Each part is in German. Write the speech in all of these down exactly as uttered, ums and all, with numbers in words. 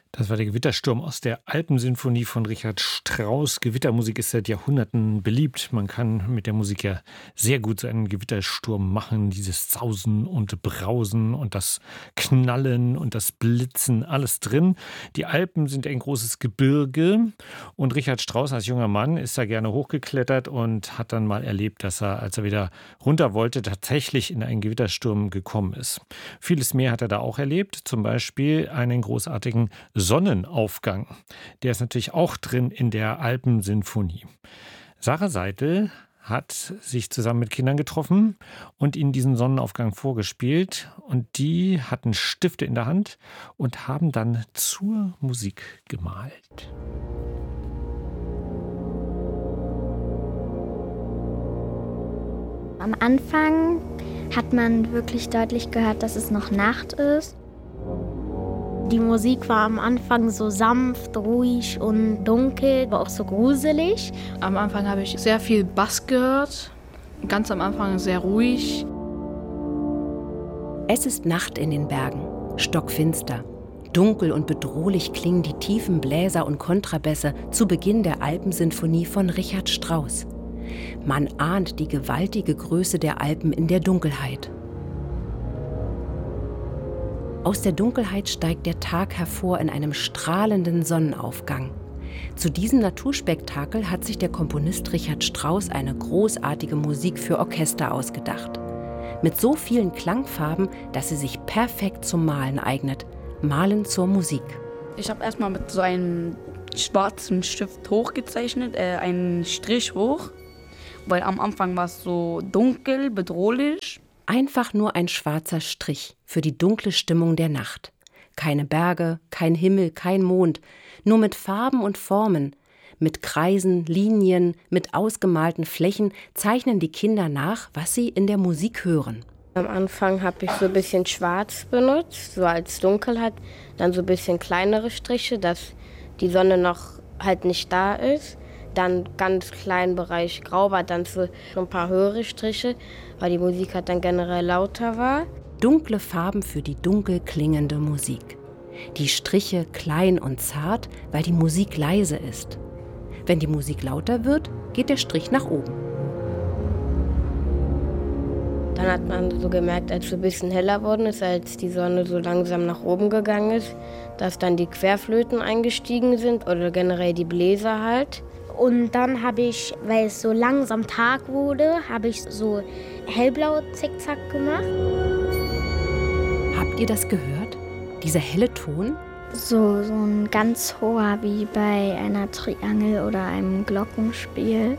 Das war der Gewittersturm aus der Alpensinfonie von Richard Strauss. Gewittermusik ist seit Jahrhunderten beliebt. Man kann mit der Musik ja sehr gut so einen Gewittersturm machen. Dieses Sausen und Brausen und das Knallen und das Blitzen, alles drin. Die Alpen sind ein großes Gebirge und Richard Strauss als junger Mann ist da gerne hochgeklettert und hat dann mal erlebt, dass er, als er wieder runter wollte, tatsächlich in einen Gewittersturm gekommen ist. Vieles mehr hat er da auch erlebt, zum Beispiel einen großartigen Sonnenaufgang. Der ist natürlich auch drin in der Alpensinfonie. Sarah Seidel hat sich zusammen mit Kindern getroffen und ihnen diesen Sonnenaufgang vorgespielt. Und die hatten Stifte in der Hand und haben dann zur Musik gemalt. Am Anfang hat man wirklich deutlich gehört, dass es noch Nacht ist. Die Musik war am Anfang so sanft, ruhig und dunkel, aber auch so gruselig. Am Anfang habe ich sehr viel Bass gehört, ganz am Anfang sehr ruhig. Es ist Nacht in den Bergen, stockfinster. Dunkel und bedrohlich klingen die tiefen Bläser und Kontrabässe zu Beginn der Alpensinfonie von Richard Strauss. Man ahnt die gewaltige Größe der Alpen in der Dunkelheit. Aus der Dunkelheit steigt der Tag hervor in einem strahlenden Sonnenaufgang. Zu diesem Naturspektakel hat sich der Komponist Richard Strauss eine großartige Musik für Orchester ausgedacht. Mit so vielen Klangfarben, dass sie sich perfekt zum Malen eignet. Malen zur Musik. Ich habe erstmal mit so einem schwarzen Stift hochgezeichnet, äh, einen Strich hoch, weil am Anfang war es so dunkel, bedrohlich. Einfach nur ein schwarzer Strich für die dunkle Stimmung der Nacht. Keine Berge, kein Himmel, kein Mond, nur mit Farben und Formen. Mit Kreisen, Linien, mit ausgemalten Flächen zeichnen die Kinder nach, was sie in der Musik hören. Am Anfang habe ich so ein bisschen schwarz benutzt, so als Dunkelheit. Dann so ein bisschen kleinere Striche, dass die Sonne noch halt nicht da ist. Dann ganz kleinen Bereich grau war, dann so ein paar höhere Striche, weil die Musik halt dann generell lauter war. Dunkle Farben für die dunkel klingende Musik. Die Striche klein und zart, weil die Musik leise ist. Wenn die Musik lauter wird, geht der Strich nach oben. Dann hat man so gemerkt, als es ein bisschen heller worden ist, als die Sonne so langsam nach oben gegangen ist, dass dann die Querflöten eingestiegen sind oder generell die Bläser halt. Und dann habe ich, weil es so langsam Tag wurde, habe ich so hellblau Zickzack gemacht. Habt ihr das gehört? Dieser helle Ton? So, so ein ganz hoher, wie bei einer Triangel oder einem Glockenspiel.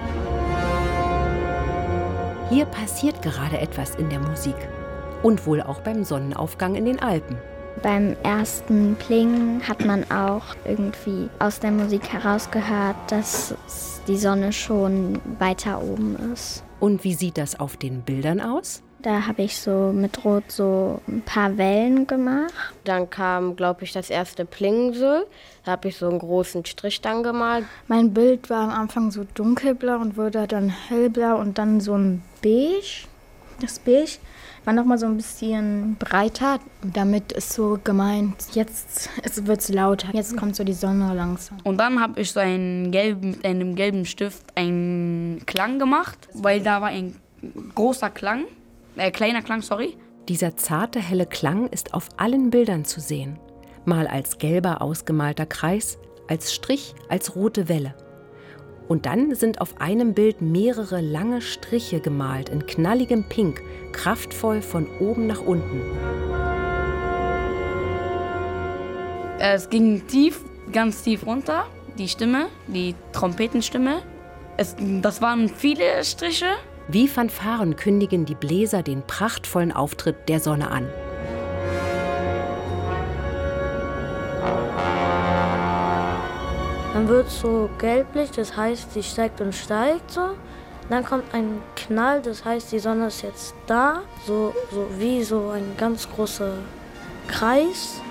Hier passiert gerade etwas in der Musik. Und wohl auch beim Sonnenaufgang in den Alpen. Beim ersten Pling hat man auch irgendwie aus der Musik herausgehört, dass die Sonne schon weiter oben ist. Und wie sieht das auf den Bildern aus? Da habe ich so mit Rot so ein paar Wellen gemacht. Dann kam, glaube ich, das erste Pling so. Da habe ich so einen großen Strich dann gemalt. Mein Bild war am Anfang so dunkelblau und wurde dann hellblau und dann so ein Beige. Das Beige war noch mal so ein bisschen breiter. Damit ist so gemeint, jetzt wird es lauter. Jetzt kommt so die Sonne langsam. Und dann habe ich so einen gelben, mit einem gelben Stift einen Klang gemacht, weil da war ein großer Klang, äh, kleiner Klang, sorry. Dieser zarte, helle Klang ist auf allen Bildern zu sehen. Mal als gelber, ausgemalter Kreis, als Strich, als rote Welle. Und dann sind auf einem Bild mehrere lange Striche gemalt in knalligem Pink, kraftvoll von oben nach unten. Es ging tief, ganz tief runter, die Stimme, die Trompetenstimme. Es, das waren viele Striche. Wie Fanfaren kündigen die Bläser den prachtvollen Auftritt der Sonne an. Dann wird es so gelblich, das heißt, sie steigt und steigt so. Dann kommt ein Knall, das heißt, die Sonne ist jetzt da, so, so wie so ein ganz großer Kreis.